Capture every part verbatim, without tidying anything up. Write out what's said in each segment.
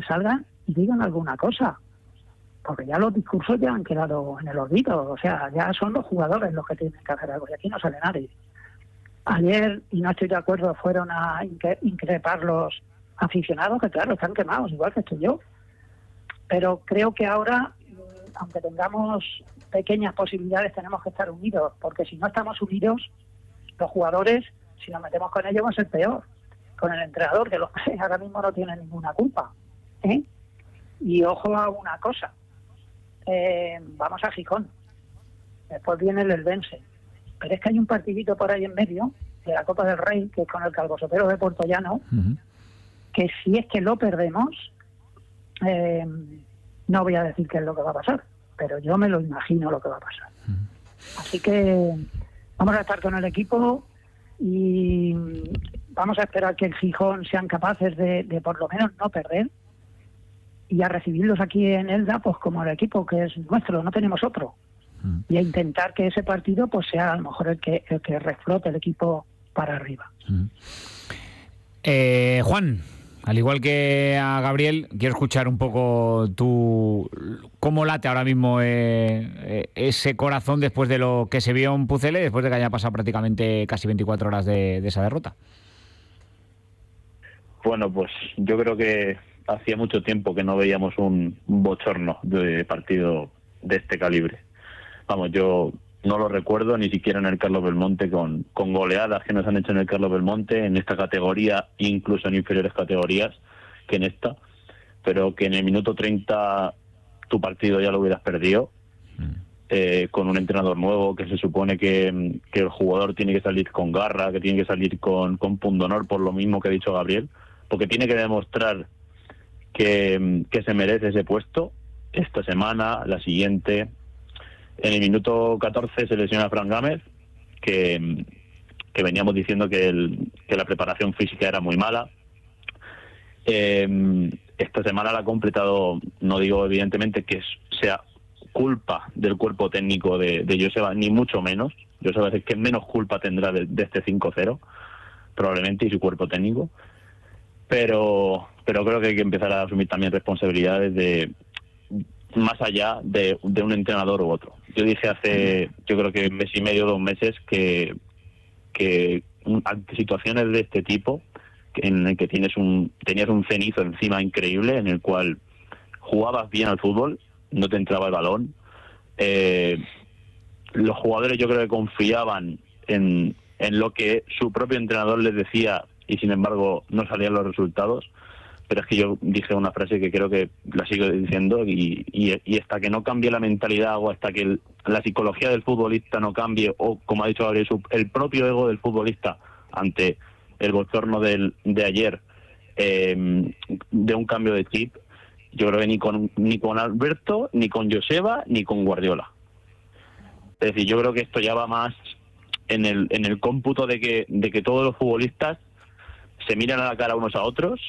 salgan y digan alguna cosa, porque ya los discursos ya han quedado en el olvido. O sea, ya son los jugadores los que tienen que hacer algo, y aquí no sale nadie. Ayer, y no estoy de acuerdo, fueron a increpar los aficionados, que claro, están quemados, igual que estoy yo. Pero creo que ahora, aunque tengamos pequeñas posibilidades, tenemos que estar unidos, porque si no estamos unidos, los jugadores, si nos metemos con ellos, va a ser peor. Con el entrenador, que los ahora mismo no tiene ninguna culpa, ¿eh? Y ojo a una cosa, eh, vamos a Gijón, después viene el Eldense, pero es que hay un partidito por ahí en medio de la Copa del Rey, que es con el Calvosotero de Puerto Llano, uh-huh. que si es que lo perdemos, eh, no voy a decir qué es lo que va a pasar, pero yo me lo imagino lo que va a pasar. Uh-huh. Así que vamos a estar con el equipo y vamos a esperar que el Gijón sean capaces de, de por lo menos no perder, y a recibirlos aquí en Elda pues como el equipo que es nuestro, no tenemos otro, mm. y a intentar que ese partido pues sea a lo mejor el que, el que reflote el equipo para arriba. Mm. Eh, Juan, al igual que a Gabriel, quiero escuchar un poco tu cómo late ahora mismo eh, eh, ese corazón después de lo que se vio en Pucelle, después de que haya pasado prácticamente casi veinticuatro horas de, de esa derrota. Bueno, pues yo creo que hacía mucho tiempo que no veíamos un, un bochorno de partido de este calibre. Vamos, yo no lo recuerdo ni siquiera en el Carlos Belmonte con, con goleadas que nos han hecho en el Carlos Belmonte, en esta categoría, incluso en inferiores categorías que en esta, pero que en el minuto treinta tu partido ya lo hubieras perdido, mm. eh, con un entrenador nuevo que se supone que, que el jugador tiene que salir con garra, que tiene que salir con, con pundonor, por lo mismo que ha dicho Gabriel, porque tiene que demostrar que, que se merece ese puesto esta semana, la siguiente. En el minuto catorce se lesiona Fran Gámez, que, que veníamos diciendo que, el, que la preparación física era muy mala. Eh, esta semana la ha completado, no digo evidentemente que sea culpa del cuerpo técnico de, de Joseba, ni mucho menos. Joseba es que menos culpa tendrá de, de este cinco cero, probablemente, y su cuerpo técnico. Pero, pero creo que hay que empezar a asumir también responsabilidades de más allá de, de un entrenador u otro. Yo dije hace, yo creo que un mes y medio, dos meses, que, que ante situaciones de este tipo, en el que tienes un tenías un cenizo encima increíble, en el cual jugabas bien al fútbol, no te entraba el balón, eh, los jugadores yo creo que confiaban en, en lo que su propio entrenador les decía, y sin embargo no salían los resultados. Pero es que yo dije una frase que creo que la sigo diciendo, y, y, y hasta que no cambie la mentalidad, o hasta que el, la psicología del futbolista no cambie, o como ha dicho Gabriel, el propio ego del futbolista ante el bochorno del, de ayer, eh, de un cambio de chip, yo creo que ni con, ni con Alberto, ni con Joseba, ni con Guardiola. Es decir, yo creo que esto ya va más en el, en el cómputo de que, de que todos los futbolistas se miran a la cara unos a otros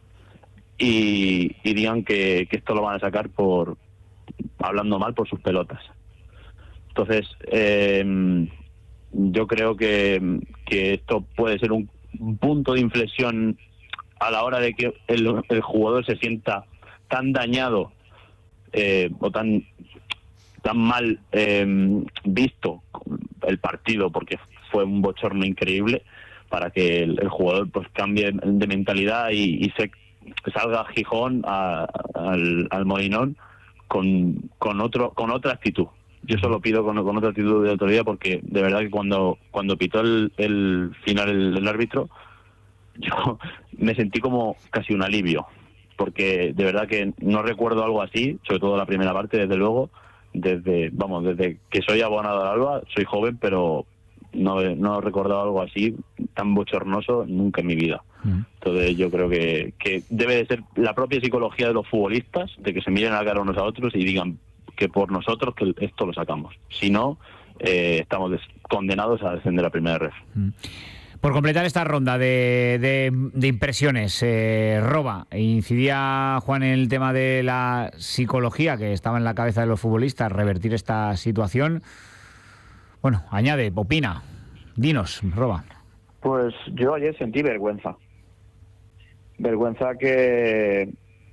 y, y digan que, que esto lo van a sacar por hablando mal por sus pelotas. Entonces, eh, yo creo que, que esto puede ser un, un punto de inflexión a la hora de que el, el jugador se sienta tan dañado eh, o tan tan mal eh, visto el partido, porque fue un bochorno increíble, para que el, el jugador pues cambie de mentalidad y, y se salga a Gijón, a, al, al Molinón, con, con otro con otra actitud. Yo solo pido con, con otra actitud de autoridad, porque de verdad que cuando cuando pitó el, el final el, el árbitro, yo me sentí como casi un alivio, porque de verdad que no recuerdo algo así, sobre todo la primera parte, desde luego, desde vamos desde que soy abonado al Alba, soy joven, pero no, no he recordado algo así tan bochornoso nunca en mi vida. Mm. Entonces yo creo que, que debe de ser la propia psicología de los futbolistas, de que se miren a la cara unos a otros y digan que por nosotros que esto lo sacamos. Si no, eh, estamos des- condenados a descender a primera red. Mm. Por completar esta ronda de, de, de impresiones, eh, Roba, incidía Juan en el tema de la psicología que estaba en la cabeza de los futbolistas, revertir esta situación. Bueno, añade, opina, dinos, Roba. Pues yo ayer sentí vergüenza. Vergüenza que,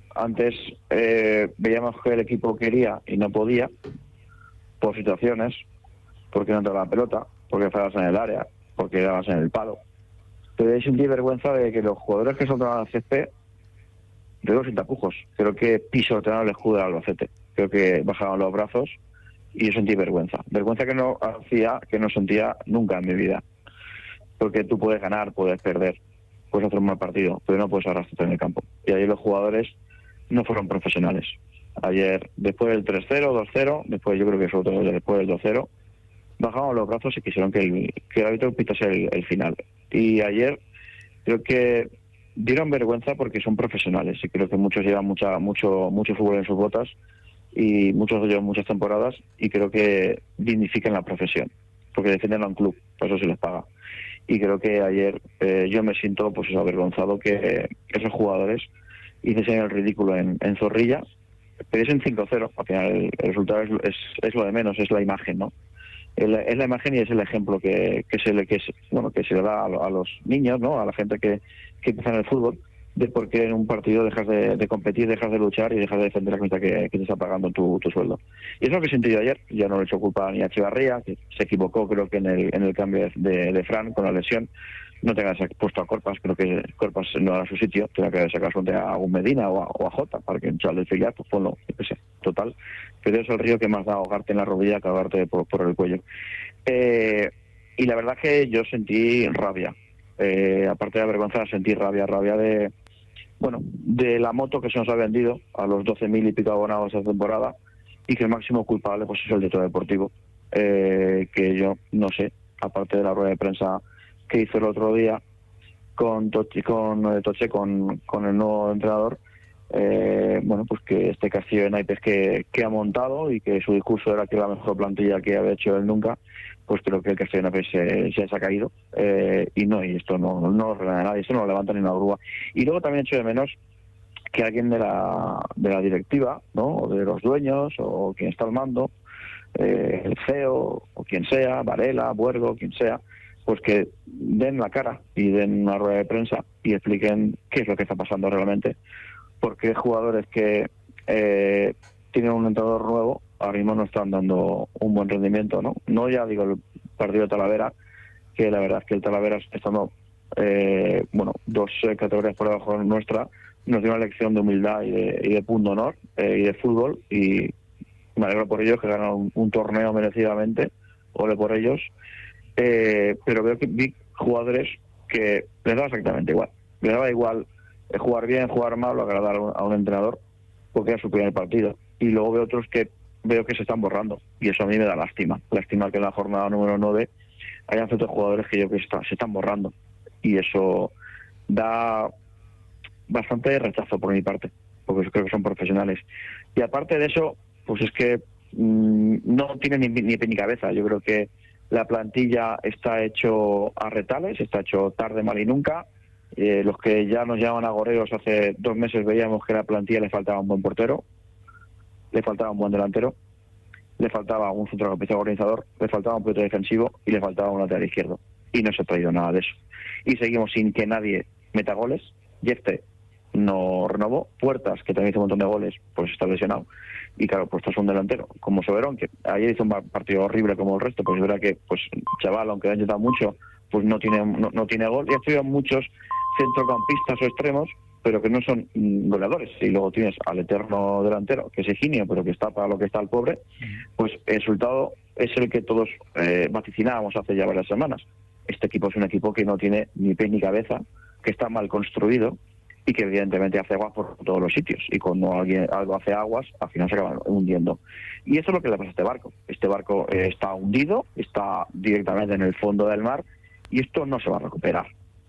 Antes eh, veíamos que el equipo quería y no podía, por situaciones, porque no entraba la pelota, porque fallabas en el área, porque dabas en el palo. Pero he sentido vergüenza de que los jugadores que soltaban al césped, luego sin tapujos, creo que pisotearon el escudo del Albacete. Creo que bajaban los brazos y yo sentí vergüenza. Vergüenza que no hacía, que no sentía nunca en mi vida. Porque tú puedes ganar, puedes perder, puedes hacer un mal partido, pero no puedes arrastrarte en el campo. Y ahí los jugadores no fueron profesionales. Ayer, después del tres cero, dos cero, después yo creo que sobre todo después del dos cero, bajaron los brazos y quisieron que el, que el árbitro pitase el, el final. Y ayer creo que dieron vergüenza porque son profesionales y creo que muchos llevan mucha, mucho, mucho fútbol en sus botas y muchos llevan muchas temporadas y creo que dignifican la profesión porque defienden a un club, por eso se les paga. Y creo que ayer eh, yo me siento pues eso, avergonzado que esos jugadores hiciesen el ridículo en, en Zorrilla, pero es en cinco cero, al final el, el resultado es, es, es lo de menos, es la imagen, ¿no? El, es la imagen y es el ejemplo que, que se le que es, bueno que se le da a, a los niños, ¿no? A la gente que, que empieza en el fútbol, de por qué en un partido dejas de, de competir, dejas de luchar y dejas de defender la cuenta que, que te está pagando tu, tu sueldo. Y eso es lo que sentí yo ayer. Ya no le he hecho culpa ni a Echevarría, que se equivocó creo que en el, en el cambio de, de Fran con la lesión. No tengas puesto a Corpas, creo que Corpas no era su sitio, tenga que sacar suerte a un Medina o a, o a Jota, para que en el filial, pues ponlo, yo qué sé, total. Pero es el río que más da ahogarte en la rodilla que ahogarte por, por el cuello. Eh, y la verdad que yo sentí rabia, eh, aparte de la vergüenza, sentí rabia, rabia de, bueno, de la moto que se nos ha vendido a los doce mil y pico abonados esta temporada y que el máximo culpable pues es el director deportivo, eh, que yo no sé, aparte de la rueda de prensa que hizo el otro día con Toche, con, Toche, con, con el nuevo entrenador, eh, bueno, pues que este castillo de naipes que, que ha montado y que su discurso era que la mejor plantilla que había hecho él nunca, pues creo que el castillo de naipes se, se ha caído eh, y no, y esto no, no lo regala nadie, esto no lo levanta ni una grúa. Y luego también echo de menos que alguien de la, de la directiva, ¿no? O de los dueños o quien está al mando, eh, el C E O o quien sea, Varela, Buergo, quien sea, pues que den la cara y den una rueda de prensa y expliquen qué es lo que está pasando realmente, porque jugadores que eh, tienen un entrenador nuevo ahora mismo no están dando un buen rendimiento, ¿no? No ya digo el partido de Talavera, que la verdad es que el Talavera, estando eh, bueno, dos eh, categorías por debajo nuestra, nos dio una lección de humildad y de, y de punto honor eh, y de fútbol, y me alegro por ellos que ganaron un, un torneo merecidamente, ole por ellos. Eh, pero veo que vi jugadores que les daba exactamente igual. Les daba igual eh, jugar bien, jugar mal o agradar a un, a un entrenador, porque era su primer partido. Y luego veo otros que veo que se están borrando. Y eso a mí me da lástima. Lástima que en la jornada número nueve hayan ciertos jugadores que yo creo que está, se están borrando. Y eso da bastante rechazo por mi parte, porque yo creo que son profesionales. Y aparte de eso, pues es que mmm, no tienen ni, ni pie ni cabeza. Yo creo que la plantilla está hecho a retales, está hecho tarde, mal y nunca. Eh, los que ya nos llaman agoreros hace dos meses veíamos que a la plantilla le faltaba un buen portero, le faltaba un buen delantero, le faltaba un centrocampista organizador, le faltaba un pivote defensivo y le faltaba un lateral izquierdo. Y no se ha traído nada de eso. Y seguimos sin que nadie meta goles. Jefte no renovó. Puertas, que también hizo un montón de goles, pues está lesionado. Y claro, pues estás un delantero como Soberón, que ayer hizo un partido horrible como el resto, pues es verdad que, pues chaval, aunque ha ayudado mucho, pues no tiene no, no tiene gol. Y ha tenido muchos centrocampistas o extremos, pero que no son mm, goleadores. Y luego tienes al eterno delantero, que es Higinio, pero que está para lo que está el pobre, pues el resultado es el que todos eh, vaticinábamos hace ya varias semanas. Este equipo es un equipo que no tiene ni pie ni cabeza, que está mal construido, y que evidentemente hace aguas por todos los sitios, y cuando alguien algo hace aguas al final se acaba hundiendo. Y eso es lo que le pasa a este barco. Este barco eh, está hundido, está directamente en el fondo del mar, y esto no se va a recuperar.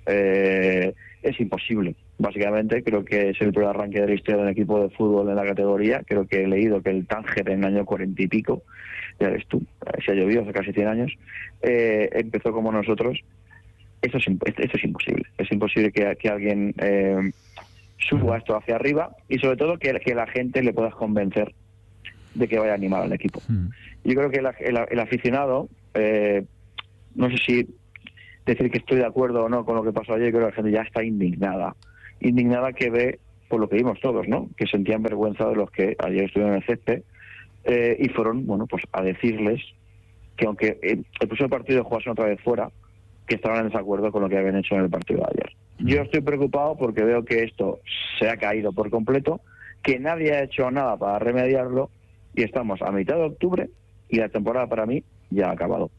Eh, es imposible. Básicamente creo que es el peor arranque de la historia de un equipo de fútbol en la categoría. Creo que he leído que el Tánger en el año cuarenta y pico, ya ves tú, se ha llovido hace casi cien años, eh, empezó como nosotros. Esto es, esto es imposible. Es imposible que, que alguien eh, suba esto hacia arriba, y sobre todo que, que la gente le puedas convencer de que vaya a animar al equipo. Mm. Yo creo que el, el, el aficionado, eh, no sé si decir que estoy de acuerdo o no con lo que pasó ayer, creo que la gente ya está indignada. Indignada que ve por lo que vimos todos, ¿no? Que sentían vergüenza de los que ayer estuvieron en el césped eh, y fueron, bueno, pues a decirles que aunque el, el próximo partido jugasen otra vez fuera, que estaban en desacuerdo con lo que habían hecho en el partido de ayer. Yo estoy preocupado porque veo que esto se ha caído por completo, que nadie ha hecho nada para remediarlo y estamos a mitad de octubre y la temporada para mí ya ha acabado.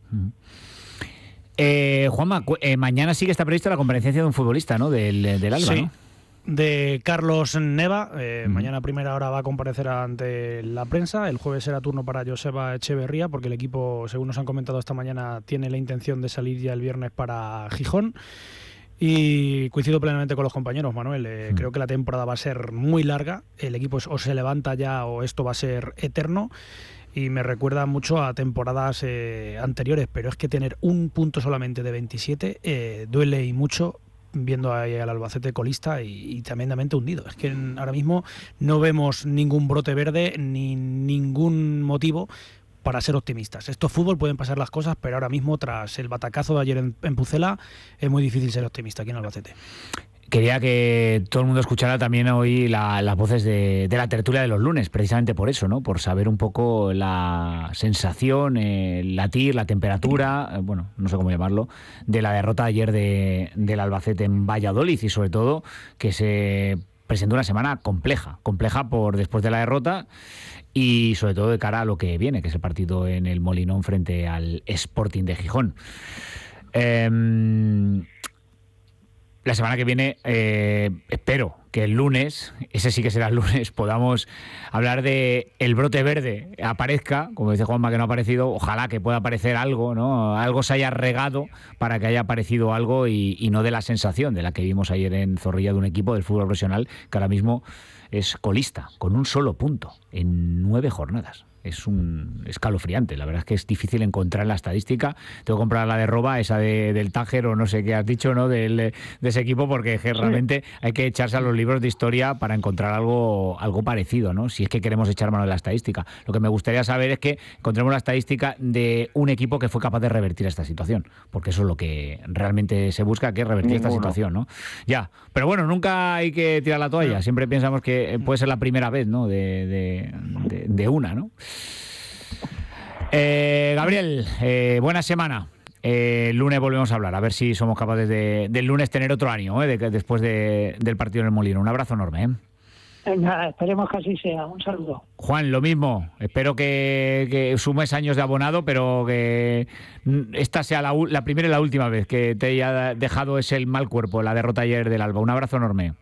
Eh, Juanma, eh, mañana sí que está prevista la comparecencia de un futbolista, ¿no? Del, del Alba, sí. ¿no? De Carlos Neva. Eh, Mm. Mañana a primera hora va a comparecer ante la prensa. El jueves será turno para Joseba Echeverría, porque el equipo, según nos han comentado esta mañana, tiene la intención de salir ya el viernes para Gijón. Y coincido plenamente con los compañeros, Manuel. Eh, Mm. Creo que la temporada va a ser muy larga. El equipo es, o se levanta ya o esto va a ser eterno. Y me recuerda mucho a temporadas eh, anteriores, pero es que tener un punto solamente de veintisiete eh, duele y mucho, viendo ahí al Albacete colista y, y tremendamente hundido. Es que en, ahora mismo no vemos ningún brote verde ni ningún motivo para ser optimistas. Esto es fútbol, pueden pasar las cosas, pero ahora mismo, tras el batacazo de ayer en, en Pucela, es muy difícil ser optimista aquí en Albacete. Quería que todo el mundo escuchara también hoy la, las voces de, de la tertulia de los lunes, precisamente por eso, ¿no? Por saber un poco la sensación, el latir, la temperatura, eh, bueno, no sé cómo llamarlo, de la derrota ayer de, del Albacete en Valladolid y sobre todo que se presentó una semana compleja, compleja por después de la derrota y sobre todo de cara a lo que viene, que es el partido en el Molinón frente al Sporting de Gijón. Eh, La semana que viene, eh, espero que el lunes, ese sí que será el lunes, podamos hablar de el brote verde aparezca, como dice Juanma que no ha aparecido, ojalá que pueda aparecer algo, ¿no? Algo se haya regado para que haya aparecido algo y, y no de la sensación de la que vimos ayer en Zorrilla de un equipo del fútbol profesional que ahora mismo es colista, con un solo punto en nueve jornadas. Es un escalofriante, la verdad es que es difícil encontrar la estadística. Tengo que comprar la de Roba, esa de, del Tánger o no sé qué has dicho, ¿no? Del, de ese equipo, porque es que realmente hay que echarse a los libros de historia para encontrar algo, algo parecido, ¿no? Si es que queremos echar mano de la estadística. Lo que me gustaría saber es que encontremos la estadística de un equipo que fue capaz de revertir esta situación, porque eso es lo que realmente se busca, que es revertir Ninguno. esta situación, ¿no? Ya, pero bueno, nunca hay que tirar la toalla. Siempre pensamos que puede ser la primera vez, ¿no? De, de, de, de una, ¿no? Eh, Gabriel, eh, buena semana. Eh, el lunes volvemos a hablar, a ver si somos capaces de, del lunes tener otro ánimo, ¿eh? de, después de, del partido en el Molino. Un abrazo enorme. ¿eh? Venga, esperemos que así sea. Un saludo. Juan, lo mismo. Espero que, que sumes años de abonado, pero que esta sea la, la primera y la última vez que te haya dejado ese mal cuerpo, la derrota ayer del Alba. Un abrazo enorme.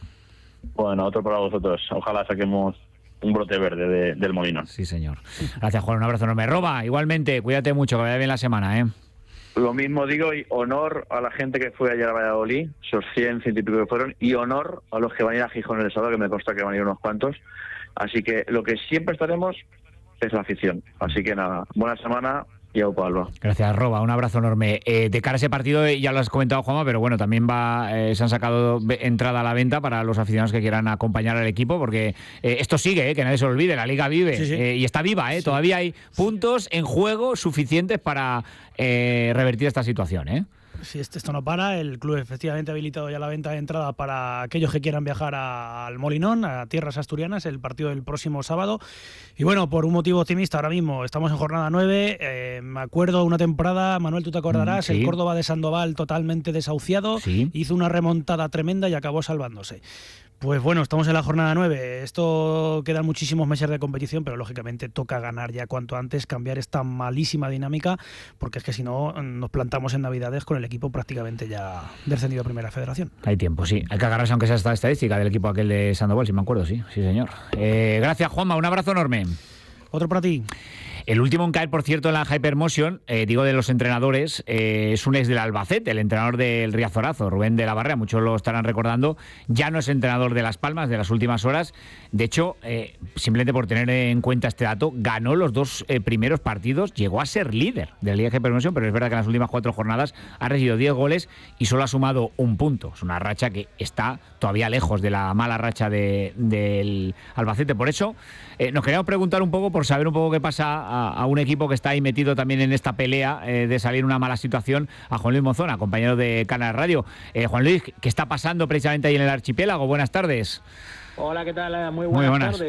Bueno, otro para vosotros. Ojalá saquemos un brote verde de, del Molinón. Sí, señor. Gracias, Juan. Un abrazo enorme. Roba, igualmente, cuídate mucho, que vaya bien la semana, ¿eh? Lo mismo digo, y honor a la gente que fue ayer a Valladolid, esos cien, cien y pico que fueron, y honor a los que van a ir a Gijón el sábado, que me consta que van a ir unos cuantos. Así que lo que siempre estaremos es la afición. Así que nada, buena semana. Y a Alba. Gracias, Roba. Un abrazo enorme. Eh, de cara a ese partido, ya lo has comentado, Juanma, pero bueno, también va eh, se han sacado entrada a la venta para los aficionados que quieran acompañar al equipo, porque eh, esto sigue, eh, que nadie se lo olvide, la Liga vive sí, sí. Eh, y está viva. Eh, sí. Todavía hay puntos en juego suficientes para eh, revertir esta situación, ¿eh? Si esto no para, el club efectivamente ha habilitado ya la venta de entrada para aquellos que quieran viajar a, al Molinón, a tierras asturianas, el partido del próximo sábado. Y bueno, por un motivo optimista, ahora mismo estamos en jornada nueve. Eh, me acuerdo una temporada, Manuel, tú te acordarás, sí. el Córdoba de Sandoval totalmente desahuciado, sí. hizo una remontada tremenda y acabó salvándose. Pues bueno, estamos en la jornada nueve. Esto quedan muchísimos meses de competición, pero lógicamente toca ganar ya cuanto antes, cambiar esta malísima dinámica, porque es que si no nos plantamos en Navidades con el equipo prácticamente ya descendido a Primera Federación. Hay tiempo, sí. Hay que agarrarse aunque sea esta estadística del equipo aquel de Sandoval, si me acuerdo, sí, sí señor. Eh, gracias, Juanma, un abrazo enorme. Otro para ti. El último en caer, por cierto, en la Hypermotion, eh, digo de los entrenadores, eh, es un ex del Albacete, el entrenador del Riazorazo, Rubén de la Barrera, muchos lo estarán recordando, ya no es entrenador de Las Palmas de las últimas horas. De hecho, eh, simplemente por tener en cuenta este dato, ganó los dos eh, primeros partidos, llegó a ser líder de la Liga Hypermotion, pero es verdad que en las últimas cuatro jornadas ha recibido diez goles y solo ha sumado un punto. Es una racha que está todavía lejos de la mala racha de, del Albacete. Por eso, eh, nos queríamos preguntar un poco, por saber un poco qué pasa a, a un equipo que está ahí metido también en esta pelea eh, de salir una mala situación, a Juan Luis Monzona, compañero de Canal Radio. Eh, Juan Luis, ¿qué está pasando precisamente ahí en el archipiélago? Buenas tardes. Hola, ¿qué tal? Muy buenas, Muy buenas. tardes.